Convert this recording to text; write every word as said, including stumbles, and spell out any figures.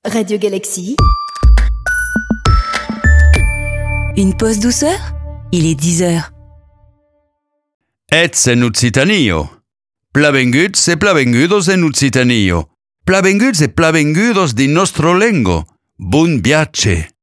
Radio Galaxie. Une pause douceur? Il est dix heures. Ets en Occitanio. Plavenguts e plavengudos en Occitanio. Plavenguts e plavengudos di nostro lengo. Bun viace.